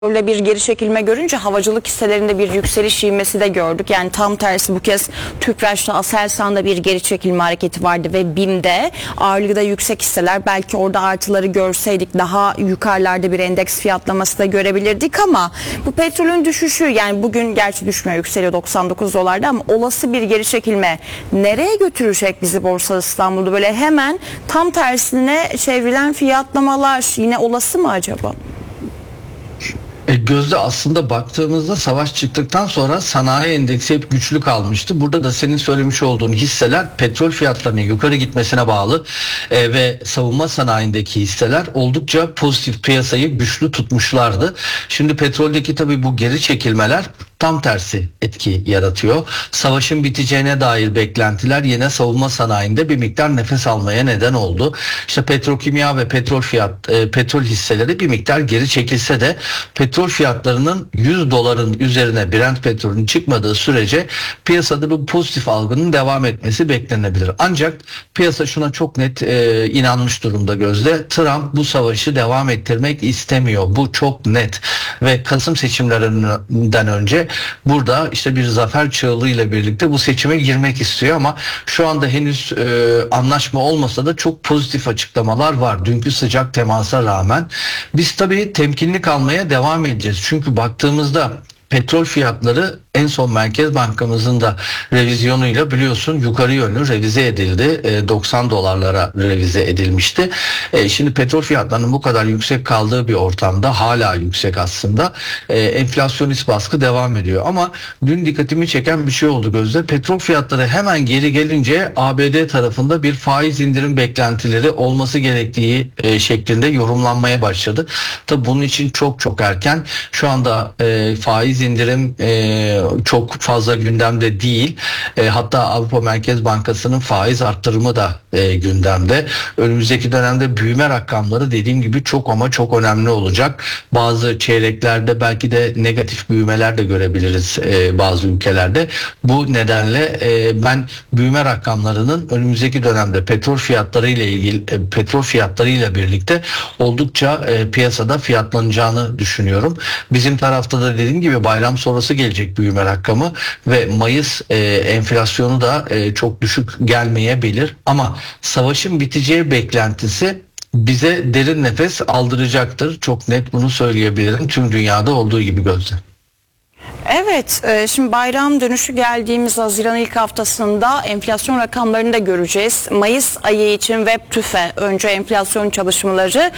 Öyle bir geri çekilme görünce havacılık hisselerinde bir yükseliş ivmesi de gördük. Yani tam tersi bu kez Tüpraş'ta, Aselsan'da bir geri çekilme hareketi vardı ve BİM'de ağırlığı da yüksek hisseler. Belki orada artıları görseydik daha yukarılarda bir endeks fiyatlaması da görebilirdik ama bu petrolün düşüşü, yani bugün gerçi düşmüyor, yükseliyor 99 dolarda ama olası bir geri çekilme nereye götürecek bizi Borsa İstanbul'da? Böyle hemen tam tersine çevrilen fiyatlamalar yine olası mı acaba? Gözde, aslında baktığımızda savaş çıktıktan sonra sanayi endeksi hep güçlü kalmıştı. Burada da senin söylemiş olduğun hisseler petrol fiyatlarının yukarı gitmesine bağlı ve savunma sanayindeki hisseler oldukça pozitif, piyasayı güçlü tutmuşlardı. Şimdi petroldeki tabii bu geri çekilmeler tam tersi etki yaratıyor. Savaşın biteceğine dair beklentiler yine savunma sanayinde bir miktar nefes almaya neden oldu. İşte petrokimya ve petrol hisseleri bir miktar geri çekilse de petrol fiyatlarının 100 doların üzerine Brent petrolün çıkmadığı sürece piyasada bu pozitif algının devam etmesi beklenebilir. Ancak piyasa şuna çok net inanmış durumda Gözde. Trump bu savaşı devam ettirmek istemiyor. Bu çok net ve Kasım seçimlerinden önce burada işte bir zafer çığlığıyla birlikte bu seçime girmek istiyor ama şu anda henüz anlaşma olmasa da çok pozitif açıklamalar var. Dünkü sıcak temasa rağmen biz tabii temkinli kalmaya devam edeceğiz. Çünkü baktığımızda petrol fiyatları en son Merkez Bankamızın da revizyonuyla biliyorsun yukarı yönlü revize edildi. 90 dolarlara revize edilmişti. Şimdi petrol fiyatlarının bu kadar yüksek kaldığı bir ortamda, hala yüksek aslında, enflasyonist baskı devam ediyor. Ama dün dikkatimi çeken bir şey oldu Gözde. Petrol fiyatları hemen geri gelince ABD tarafında bir faiz indirim beklentileri olması gerektiği şeklinde yorumlanmaya başladı. Tabii bunun için çok erken. Şu anda faiz indirim çok fazla gündemde değil. Hatta Avrupa Merkez Bankası'nın faiz arttırımı da gündemde. Önümüzdeki dönemde büyüme rakamları dediğim gibi çok ama çok önemli olacak. Bazı çeyreklerde belki de negatif büyümeler de görebiliriz bazı ülkelerde. Bu nedenle ben büyüme rakamlarının önümüzdeki dönemde petrol fiyatlarıyla birlikte oldukça piyasada fiyatlanacağını düşünüyorum. Bizim tarafta da dediğim gibi bayram sonrası gelecek büyüme rakamı ve Mayıs enflasyonu da çok düşük gelmeyebilir ama savaşın biteceği beklentisi bize derin nefes aldıracaktır. Çok net bunu söyleyebilirim. Tüm dünyada olduğu gibi Gözde. Evet, şimdi bayram dönüşü geldiğimiz Haziran ilk haftasında enflasyon rakamlarını da göreceğiz. Mayıs ayı için Web TÜFE önce enflasyon çalışmaları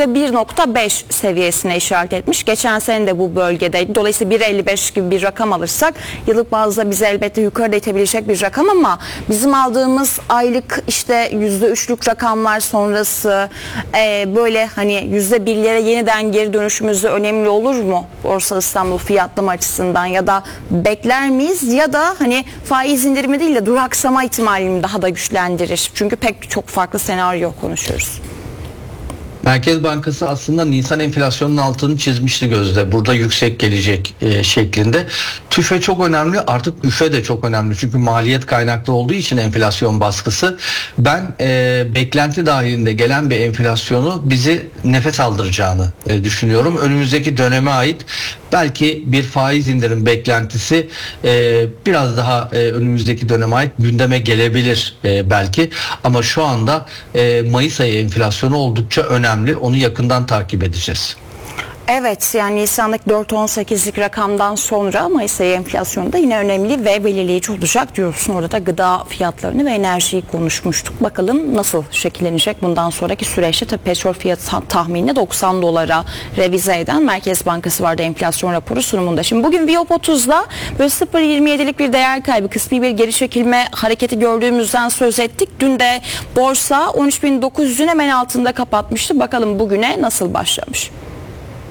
%1.5 seviyesine işaret etmiş. Geçen sene de bu bölgedeydi. Dolayısıyla 1.55 gibi bir rakam alırsak yıllık bazda bizi elbette yukarıda itebilecek bir rakam ama bizim aldığımız aylık işte %3'lük rakamlar sonrası böyle hani %1'lere yeniden geri dönüşümüz de önemli olur mu Borsa İstanbul fiyatlama açısından? Ya da bekler miyiz ya da hani faiz indirimi değil de duraksama ihtimalini daha da güçlendirir. Çünkü pek çok farklı senaryo konuşuyoruz. Merkez Bankası aslında Nisan enflasyonun altını çizmişti Gözde. Burada yüksek gelecek şeklinde. TÜFE çok önemli, artık üfe de çok önemli. Çünkü maliyet kaynaklı olduğu için enflasyon baskısı. Ben beklenti dahilinde gelen bir enflasyonu bizi nefes aldıracağını düşünüyorum. Önümüzdeki döneme ait belki bir faiz indirim beklentisi biraz daha önümüzdeki döneme ait gündeme gelebilir belki. Ama şu anda Mayıs ayı enflasyonu oldukça önemli. Onu yakından takip edeceğiz. Evet, yani Nisan'daki 4.18'lik rakamdan sonra Mayıs ayı enflasyonu da yine önemli ve belirleyici olacak diyorsun. Orada da gıda fiyatlarını ve enerjiyi konuşmuştuk. Bakalım nasıl şekillenecek bundan sonraki süreçte. Tabii petrol fiyatı tahminini 90 dolara revize eden Merkez Bankası vardı enflasyon raporu sunumunda. Şimdi bugün Viyop 30'da böyle 0.27'lik bir değer kaybı, kısmi bir geri çekilme hareketi gördüğümüzden söz ettik. Dün de borsa 13.900'ün hemen altında kapatmıştı. Bakalım bugüne nasıl başlamış?